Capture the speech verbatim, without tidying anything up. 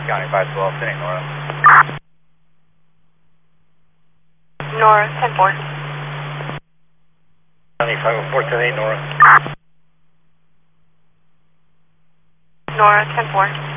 County five twelve, ten eight Nora. Nora, ten four. County five oh four, ten eight Nora. Nora, ten four.